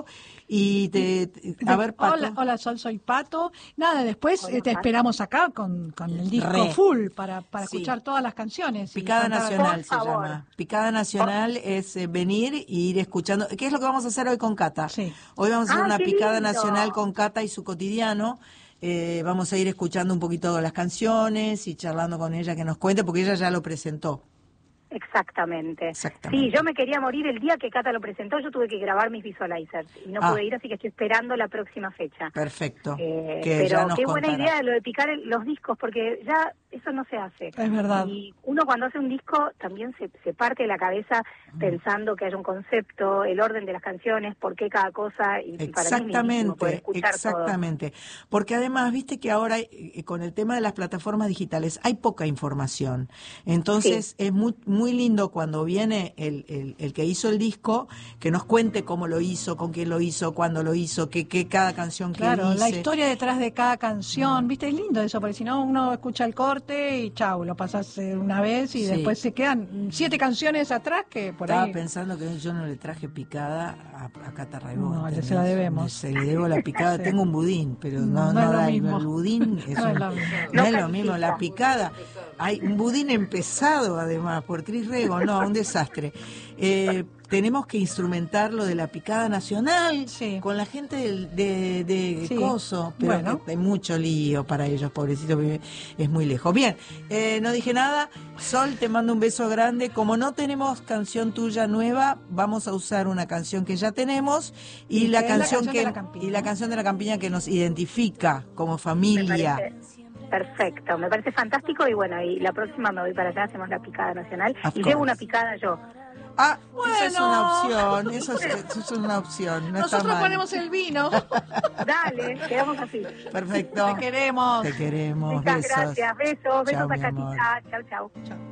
Y a ver, Pato. Hola, Sol, soy Pato. Nada, después Hola, te Pato. esperamos acá con el disco full para Sí. escuchar todas las canciones. Picada Nacional Por se favor. llama. Picada Nacional es venir e ir escuchando. ¿Qué es lo que vamos a hacer hoy con Cata? Sí. Hoy vamos a hacer una qué picada lindo. nacional con Cata y su cotidiano. Vamos a ir escuchando un poquito las canciones y charlando con ella que nos cuente, porque ella ya lo presentó. Exactamente. Exactamente. Sí, yo me quería morir el día que Cata lo presentó, yo tuve que grabar mis visualizers y no pude ir, así que estoy esperando la próxima fecha. Perfecto. Que Pero ya nos qué buena contará. idea lo de picar los discos, porque ya eso no se hace. Es verdad. Y uno cuando hace un disco también se parte la cabeza pensando que haya un concepto, el orden de las canciones, por qué cada cosa, y para mí es lindísimo poder escuchar exactamente. Porque además, viste que ahora con el tema de las plataformas digitales hay poca información. Entonces es muy lindo cuando viene el que hizo el disco, que nos cuente cómo lo hizo, con quién lo hizo, cuándo lo hizo, qué cada canción que Claro, dice. la historia detrás de cada canción, viste, es lindo eso, porque si no uno escucha el corte y chau, lo pasas una vez y después se quedan 7 canciones atrás que por Estaba ahí... pensando que yo no le traje picada a Cata Raibó. No, se la debemos. Se le debo la picada. Sí. Tengo un budín, pero no es lo da mismo. el budín. No es lo mismo. La picada. Hay un budín empezado, además, por Cris Rego. No, un desastre. Tenemos que instrumentar lo de la picada nacional con la gente de Coso, pero bueno. hay mucho lío para ellos, pobrecitos, es muy lejos. Bien, no dije nada. Sol, te mando un beso grande. Como no tenemos canción tuya nueva, vamos a usar una canción que ya tenemos y la canción de la campiña que nos identifica como familia. Perfecto, me parece fantástico y bueno, y la próxima me voy para allá, hacemos la picada nacional y llevo una picada yo. Ah, bueno. Esa es una opción, eso es una opción. No Nosotros ponemos el vino. Dale, quedamos así. Perfecto. Te queremos. Te queremos. Muchas besos. gracias, besos Chao, a mi amor. Catita. Chau, chau. Chao.